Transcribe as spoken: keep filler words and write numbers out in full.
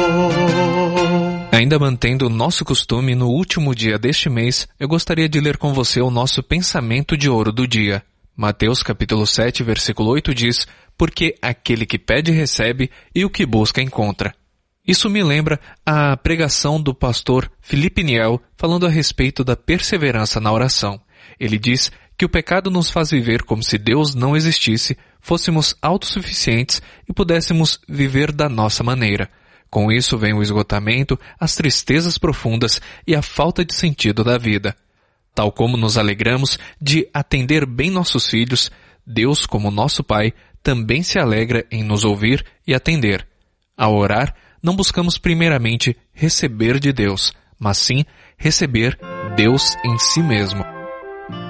Ainda mantendo o nosso costume, no último dia deste mês, eu gostaria de ler com você o nosso pensamento de ouro do dia. Mateus capítulo sete, versículo oito diz: porque aquele que pede recebe e o que busca encontra. Isso me lembra a pregação do pastor Felipe Niel falando a respeito da perseverança na oração. Ele diz que o pecado nos faz viver como se Deus não existisse, fôssemos autossuficientes e pudéssemos viver da nossa maneira. Com isso vem o esgotamento, as tristezas profundas e a falta de sentido da vida. Tal como nos alegramos de atender bem nossos filhos, Deus, como nosso Pai, também se alegra em nos ouvir e atender. Ao orar, não buscamos primeiramente receber de Deus, mas sim receber Deus em si mesmo.